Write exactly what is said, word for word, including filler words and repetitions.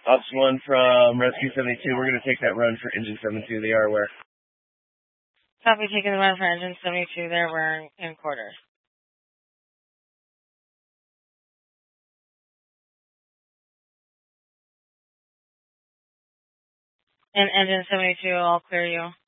Ops one from Rescue seventy-two. We're going to take that run for Engine seventy-two. They are aware. Copy, taking the run for Engine seventy-two. There, we're in, in quarters. And Engine seventy-two, I'll clear you.